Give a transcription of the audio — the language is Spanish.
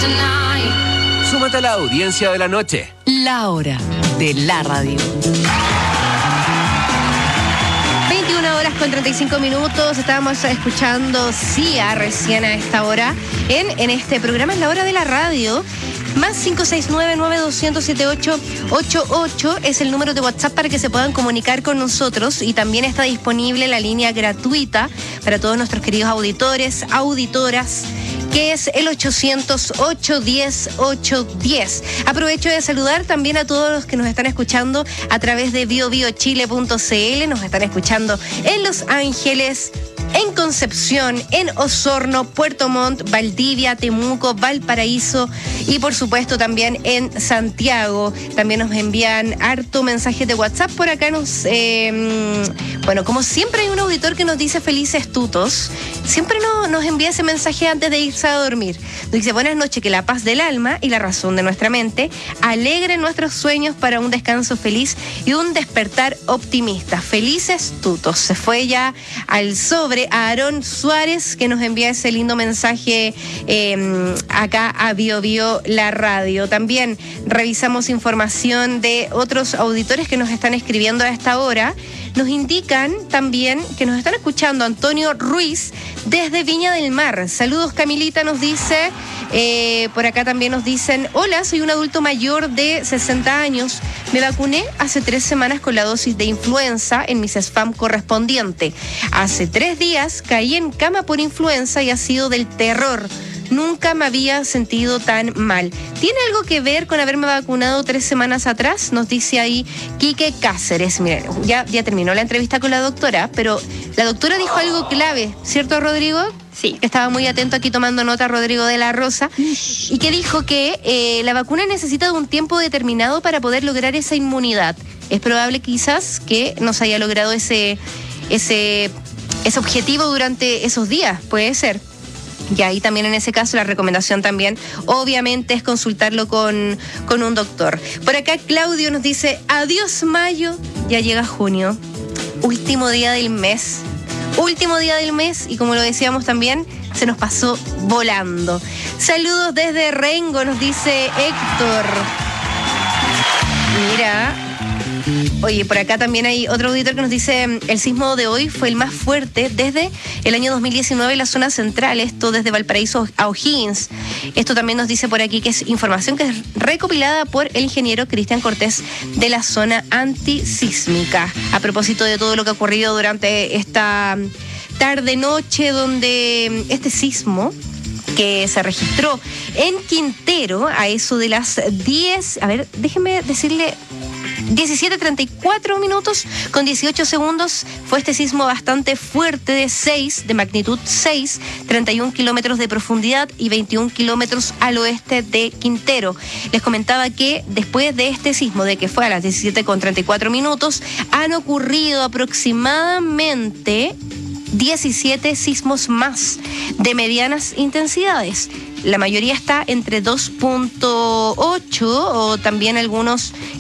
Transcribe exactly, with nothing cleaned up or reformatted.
Súmate a la audiencia de la noche. La hora de la radio. veintiuna horas con treinta y cinco minutos. Estábamos escuchando Sia recién a esta hora en, en este programa, en la hora de la radio. Más cinco seis nueve, nueve dos cero, siete ocho ocho ocho es el número de WhatsApp para que se puedan comunicar con nosotros, y también está disponible la línea gratuita para todos nuestros queridos auditores, auditoras, que es el ochocientos, ochocientos diez, ochocientos diez. Aprovecho de saludar también a todos los que nos están escuchando a través de bio bio chile punto c l. Nos están escuchando en Los Ángeles, en Concepción, en Osorno, Puerto Montt, Valdivia, Temuco, Valparaíso y por supuesto también en Santiago. También nos envían harto mensajes de WhatsApp. Por acá nos, eh, bueno, como siempre hay un auditor que nos dice felices tutos. Siempre no, nos envía ese mensaje antes de irse a dormir. Nos dice: buenas noches, que la paz del alma y la razón de nuestra mente alegren nuestros sueños para un descanso feliz y un despertar optimista. Felices tutos. Se fue ya al sobre a Aarón Suárez, que nos envía ese lindo mensaje eh, acá a Bio Bio la radio. También revisamos información de otros auditores que nos están escribiendo a esta hora. Nos indican también que nos están escuchando Antonio Ruiz desde Viña del Mar. Saludos, Camilita, nos dice. Eh, por acá también nos dicen: hola, soy un adulto mayor de sesenta años. Me vacuné hace tres semanas con la dosis de influenza en mi CESFAM correspondiente. Hace tres días caí en cama por influenza y ha sido del terror. Nunca me había sentido tan mal. ¿Tiene algo que ver con haberme vacunado tres semanas atrás? Nos dice ahí Quique Cáceres. Miren, ya, ya terminó la entrevista con la doctora, pero la doctora dijo algo clave, ¿cierto, Rodrigo? Sí, estaba muy atento aquí tomando nota Rodrigo de la Rosa, y que dijo que eh, la vacuna necesita de un tiempo determinado para poder lograr esa inmunidad. Es probable quizás que no se haya logrado ese, ese, ese objetivo durante esos días, puede ser. Y ahí también en ese caso la recomendación también obviamente es consultarlo con, con un doctor. Por acá Claudio nos dice: adiós mayo, ya llega junio, último día del mes. Último día del mes, y como lo decíamos también, se nos pasó volando. Saludos desde Rengo, nos dice Héctor. Mira, oye, por acá también hay otro auditor que nos dice: el sismo de hoy fue el más fuerte desde el año dos mil diecinueve en la zona central, esto desde Valparaíso a O'Higgins. Esto también nos dice por aquí que es información que es recopilada por el ingeniero Cristian Cortés de la zona antisísmica. A propósito de todo lo que ha ocurrido durante esta tarde-noche, donde este sismo que se registró en Quintero a eso de las diez, a ver, déjenme decirle, diecisiete treinta y cuatro minutos con dieciocho segundos, fue este sismo bastante fuerte de seis, de magnitud seis, treinta y un kilómetros de profundidad y veintiún kilómetros al oeste de Quintero. Les comentaba que después de este sismo, de que fue a las diecisiete con treinta y cuatro minutos, han ocurrido aproximadamente diecisiete sismos más de medianas intensidades. La mayoría está entre dos punto ocho o también algunos